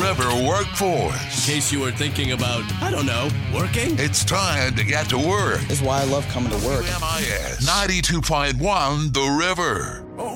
River Workforce. In case you were thinking about, I don't know, working. It's time to get to work. That's why I love coming to work. WMIS 92.1 The River.